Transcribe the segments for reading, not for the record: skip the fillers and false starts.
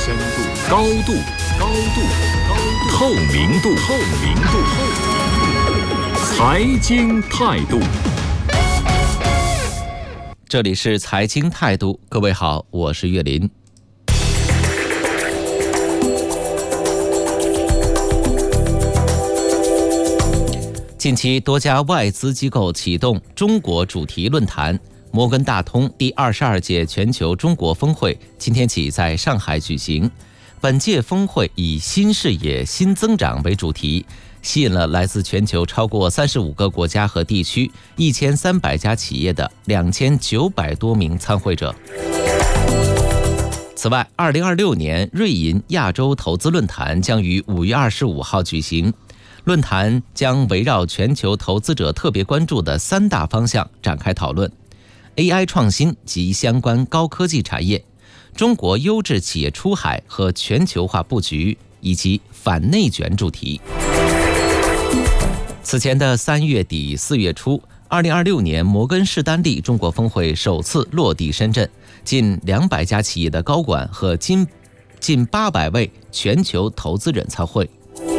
深度、高度、透明度、财经态度。 这里是财经态度，各位好，我是岳林。近期多家外资机构启动中国主题论坛，摩根大通第22届全球中国峰会今天起在上海举行。本届峰会以新视野、新增长为主题，吸引了来自全球超过35个国家和地区1300家企业的2900多名参会者。此外，2026年瑞银亚洲投资论坛将于5月25号举行。论坛将围绕全球投资者特别关注的3大方向展开讨论： AI 创新及相关高科技产业、中国优质企业出海和全球化布局，以及反内卷主题。此前的3月底4月初，2026年摩根士丹利中国峰会首次落地深圳，近200家企业的高管和近800位全球投资人参会。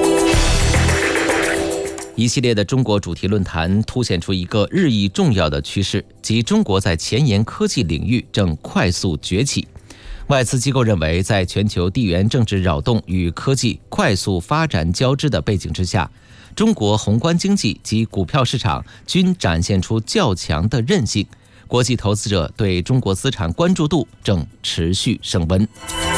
一系列的中国主题论坛凸显出一个日益重要的趋势，即中国在前沿科技领域正快速崛起。外资机构认为，在全球地缘政治扰动与科技快速发展交织的背景之下，中国宏观经济及股票市场均展现出较强的韧性，国际投资者对中国资产关注度正持续升温。